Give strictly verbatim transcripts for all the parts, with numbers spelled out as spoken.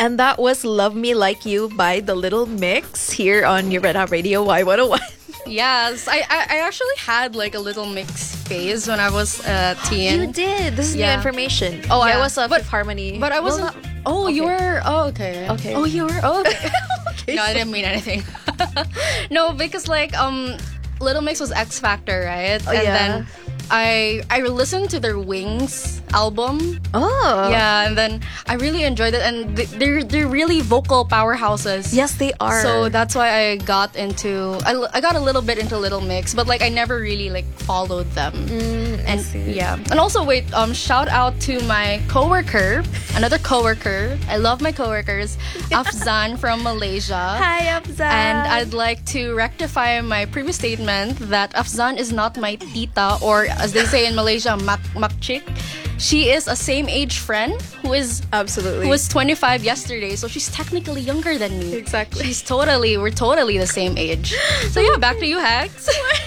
And that was Love Me Like You by The Little Mix here on your Red Hot Radio Y one oh one. Yes, I, I, I actually had like a Little Mix phase when I was a teen. You did. This is Yeah. new information. Oh, Yeah. I was a But- Fifth Harmony. But I Well, wasn't. not- oh, you okay. were. Oh, okay. Okay. Oh, you were. Oh, okay. Okay, No, I so- didn't mean anything. No, because like um, Little Mix was X Factor, right? Oh, and yeah. then I I listened to their Wings album. Oh. Yeah, and then I really enjoyed it, and th- they're they're really vocal powerhouses. Yes, they are. So that's why I got into I, l- I got a little bit into Little Mix, but like I never really like followed them. Mm, I and see. yeah, and also wait, um, shout out to my coworker, another coworker. I love my coworkers, Afzan from Malaysia. Hi, Afzan. And I'd like to rectify my previous statement that Afzan is not my tita, or as they say in Malaysia, mak makcik. She is a same age friend who is Absolutely. who was twenty-five yesterday, so she's technically younger than me. Exactly. She's totally, we're totally the same age. So yeah, back to you, Hags.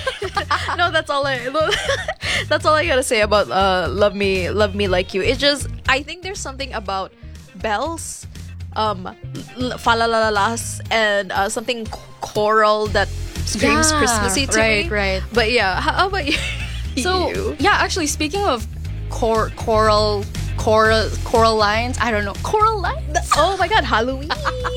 No, that's all I that's all I gotta say about uh Love Me Love Me Like You. It's just I think there's something about bells, um l- falalalas, and uh, something c- choral that screams Yeah, Christmassy to right, me. right. But yeah, how, how about you? So You? yeah, actually, speaking of cor- choral, choral, choral lines, I don't know, choral lines. Oh my god, Halloween.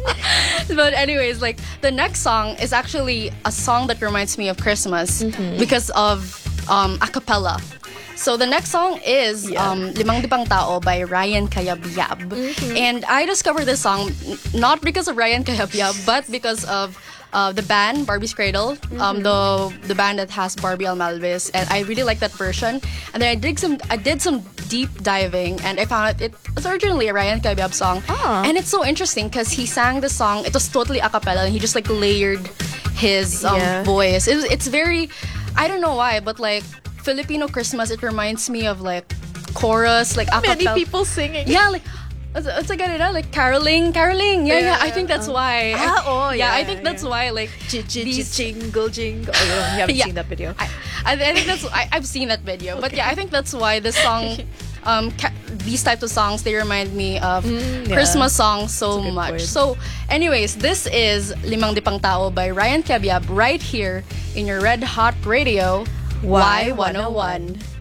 But anyways, like the next song is actually a song that reminds me of Christmas because of um, a cappella. So the next song is Yeah. um, Limang Di Pang Tao by Ryan Cayabyab. And I discovered this song n- not because of Ryan Cayabyab, but because of uh, the band Barbie's Cradle, um, the the band that has Barbie Almalvis, and I really like that version. And then I did some I did some deep diving, and I found it it was originally a Ryan Cayabyab song, Ah. and it's so interesting because he sang the song. It was totally a cappella, and he just like layered his um, Yeah. voice. It was, it's very, I don't know why, but like Filipino Christmas, it reminds me of like chorus, like a Many cappella. people singing. Yeah, like it's, it's like ganito, like caroling, caroling. Yeah, yeah. Yeah, I think that's why. Ah, oh, yeah. I yeah, think that's yeah. why. Like J- j- j- these- jingle jingle. Oh, you you haven't Yeah. seen that video. I, I, I think that's. I, I've seen that video, but yeah, I think that's why this song, um, ca- these types of songs, they remind me of Mm, yeah. Christmas songs so That's a good much. point. So, anyways, this is Limang Di Pang Tao by Ryan Cayabyab right here in your Red Hot Radio Y one oh one.